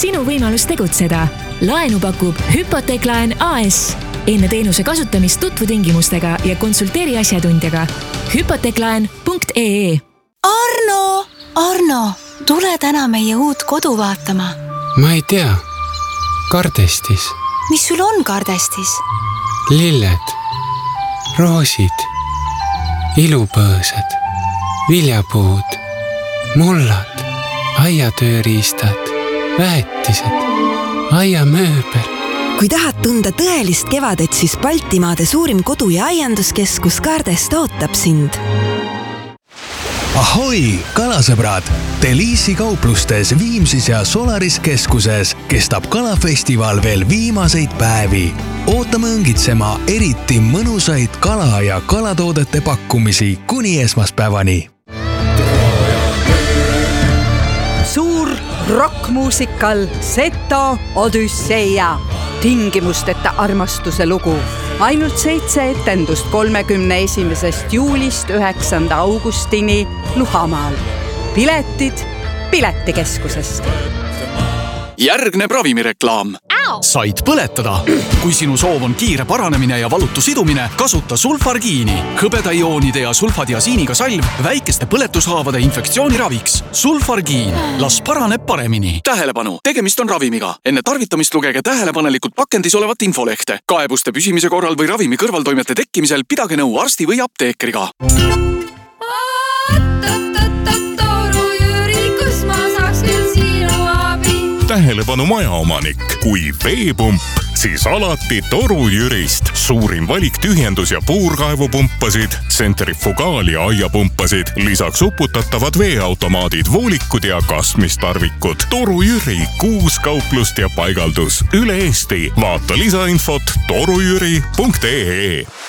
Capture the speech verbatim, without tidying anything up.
sinu võimalus tegutseda. Laenu pakub Hypotheeklaen A S. Enne teenuse kasutamist tutvu tingimustega ja konsulteeri asjatundjaga. hypotheeklaen punkt ee Arno, Arno, tule täna meie uut kodu vaatama. Ma ei tea. Kardestis. Mis sul on kardestis? Lilled, roosid, ilupõõsad, viljapuud, mullad, aiatööriistad, väetised, aiamööbel. Kui tahad tunda tõelist kevadet, siis Baltimaade suurim kodu- ja aianduskeskus Kardest ootab sind. Ahoi, kalasõbrad! Deliisi kauplustes Viimsis ja Solaris keskuses kestab kalafestival veel viimaseid päevi. Ootame õngitsema eriti mõnusaid kala- ja kalatoodete pakkumisi kuni esmaspäevani. Suur rockmuusikal Seto Odüsseia. Tingimusteta armastuse lugu. Ainult seitse etendust kolmekümne esimesest juulist üheksanda augustini Luhamaal. Piletid Piletikeskusest. Järgneb ravimireklaam. Said põletada. Kui sinu soov on kiire paranemine ja valutu sidumine, kasuta sulfargiini. Hõbedaioonide ja sulfadiasiiniga salv väikeste põletushaavade infektsiooniraviks. Sulfargiin. Las paraneb paremini. Tähelepanu. Tegemist on ravimiga. Enne tarvitamist lugege tähelepanelikult pakendis olevat infolehte. Kaebuste püsimise korral või ravimi kõrvaltoimete tekkimisel pidage nõu arsti või apteekriga. Tähelepanu majaomanik. Kui veepump, siis alati Toru Jürist. Suurim valik tühjendus- ja puurkaevupumpasid, tsentrifugaal- ja aiapumpasid, lisaks uputatavad veeautomaadid, voolikud ja kasmistarvikud. Toru Jüri, kuus kauplust ja paigaldus üle Eesti. Vaata lisainfot torujüri punkt ee